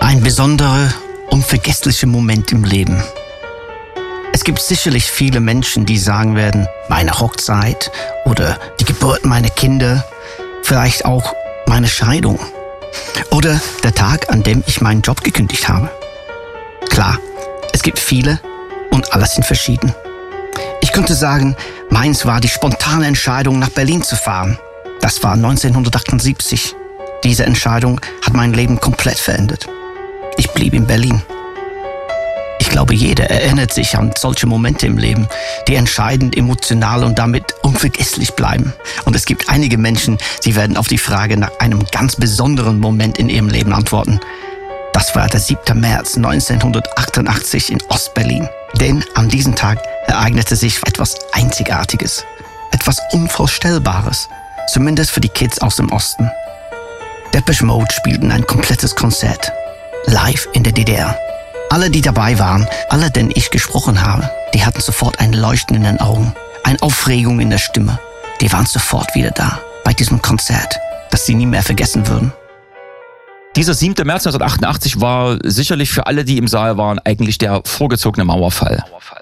Ein besonderer, unvergesslicher Moment im Leben. Es gibt sicherlich viele Menschen, die sagen werden, meine Hochzeit oder die Geburt meiner Kinder, vielleicht auch meine Scheidung oder der Tag, an dem ich meinen Job gekündigt habe. Klar, es gibt viele und alle sind verschieden. Ich könnte sagen, meins war die spontane Entscheidung, nach Berlin zu fahren. Das war 1978. Diese Entscheidung hat mein Leben komplett verändert. Ich blieb in Berlin. Ich glaube, jeder erinnert sich an solche Momente im Leben, die entscheidend, emotional und damit unvergesslich bleiben. Und es gibt einige Menschen, die werden auf die Frage nach einem ganz besonderen Moment in ihrem Leben antworten. Das war der 7. März 1988 in Ostberlin. Denn an diesem Tag ereignete sich etwas Einzigartiges, etwas Unvorstellbares, zumindest für die Kids aus dem Osten. Depeche Mode spielten ein komplettes Konzert, live in der DDR. Alle, die dabei waren, alle, denen ich gesprochen habe, die hatten sofort ein Leuchten in den Augen, eine Aufregung in der Stimme. Die waren sofort wieder da, bei diesem Konzert, das sie nie mehr vergessen würden. Dieser 7. März 1988 war sicherlich für alle, die im Saal waren, eigentlich der vorgezogene Mauerfall.